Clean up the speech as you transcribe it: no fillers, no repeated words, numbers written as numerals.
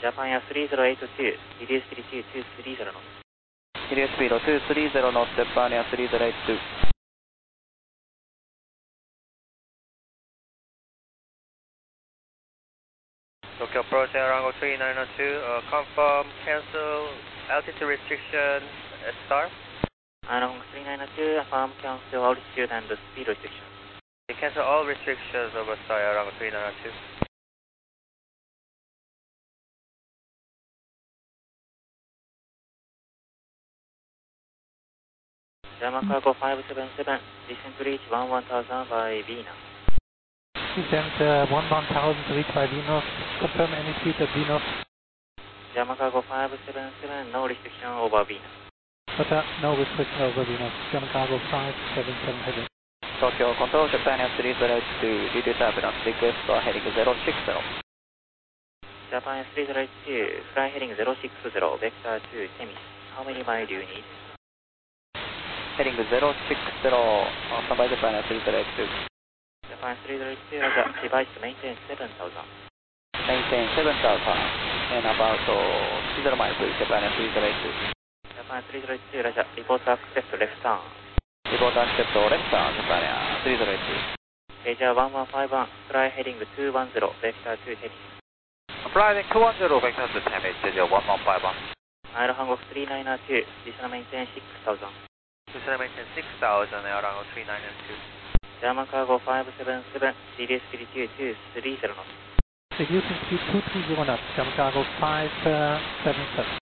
Japan Air 3082, reduce speed 230 knots. Reduce speed 230 knots, Japan Air 3082. Tokyo approach Arango 3902, confirm cancel altitude restriction at star. Arango 3902, affirm cancel altitude and speed restrictions. Cancel all restrictions over star Arango 3902. German cargo 577, descent to reach 11000 by Venus. Descent 11000 to reach by Venus, confirm airspeed at Venus. German cargo 577, no restriction over Venus. Roger, no restriction over Venus, German cargo 577 heading. Tokyo control, Japan Air 3082, reduce turbulence, request for heading 060. Japan Air 3082, fly heading 060, vector to Temis. How many miles do you need? Heading 060, standby Japan Air 3082. Japan 3082, Roger, device to maintain 7000. Maintain 7000, and about 0 miles please, Japan Air 3082. Japan 3082, Roger, report to accept left turn. Report accept left turn, Japan Air 3082. Asia 1151, fly heading 210, vector to Temis. Flying 210, vector to Temis, Asia 1151. Aero Hankook 3902, descent maintain 6000. Descent maintain 6000, Arango 3902. German cargo 577, reduce speed 230 knots. Reducing speed 230 knots, German cargo 577.